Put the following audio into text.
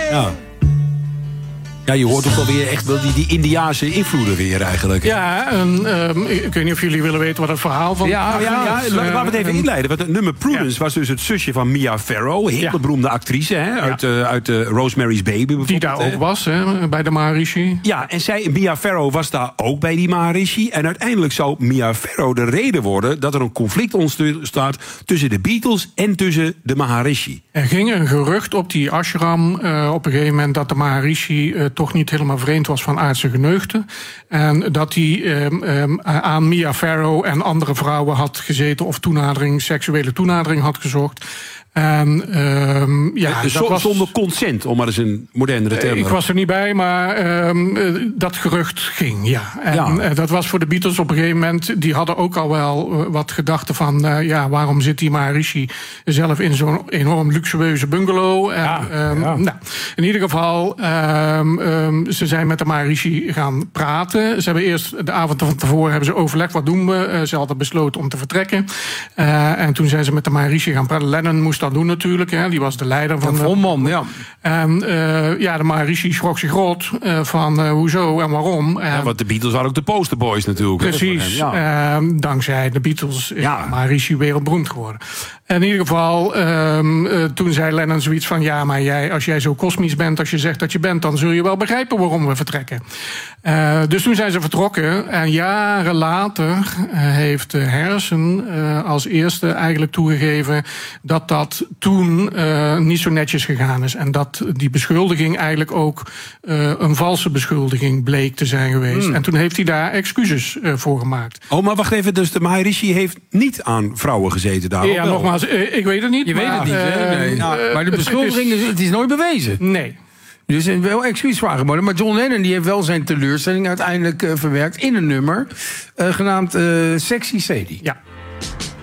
Ja. Ja, je hoort toch wel weer echt wel die Indiase invloeden weer eigenlijk. Ja, ik weet niet of jullie willen weten wat het verhaal van... Laten we het even inleiden. Want het nummer Prudence was dus het zusje van Mia Farrow. Heel beroemde actrice uit Rosemary's Baby bijvoorbeeld. Die daar ook was, bij de Maharishi. Ja, en Mia Farrow was daar ook bij die Maharishi. En uiteindelijk zou Mia Farrow de reden worden dat er een conflict ontstaat tussen de Beatles en tussen de Maharishi. Er ging een gerucht op die ashram op een gegeven moment dat de Maharishi toch niet helemaal vreemd was van aardse geneugten. En dat hij aan Mia Farrow en andere vrouwen had gezeten of seksuele toenadering had gezocht. En, dus zonder consent, om maar eens een modernere term. Ik was er niet bij, maar dat gerucht ging, ja. En dat was voor de Beatles op een gegeven moment... die hadden ook al wel wat gedachten van... waarom zit die Maharishi zelf in zo'n enorm luxueuze bungalow? Nou, in ieder geval, ze zijn met de Maharishi gaan praten. Ze hebben eerst de avond van tevoren hebben ze overlegd, wat doen we? Ze hadden besloten om te vertrekken. En toen zijn ze met de Maharishi gaan praten. Lennon moest dat doen natuurlijk, hè. Die was de leider van... De frontman, ja. En de Maharishi schrok zich rot van hoezo en waarom. Want de Beatles waren ook de posterboys natuurlijk. Precies. Dankzij de Beatles is Maharishi wereldberoemd geworden. In ieder geval, toen zei Lennon zoiets van... ja, maar als jij zo kosmisch bent als je zegt dat je bent... dan zul je wel begrijpen waarom we vertrekken. Dus toen zijn ze vertrokken. En jaren later heeft Harrison als eerste eigenlijk toegegeven... dat toen niet zo netjes gegaan is. En dat die beschuldiging eigenlijk ook een valse beschuldiging bleek te zijn geweest. En toen heeft hij daar excuses voor gemaakt. Oh, maar wacht even, dus de Maharishi heeft niet aan vrouwen gezeten daar? Ja, nogmaals, ik weet het niet. Je weet het niet, hè? Nee. Maar de beschuldiging het is nooit bewezen. Nee. Dus er wel excuus voor aangeboden. Maar John Lennon die heeft wel zijn teleurstelling uiteindelijk verwerkt in een nummer genaamd Sexy Sadie. Ja.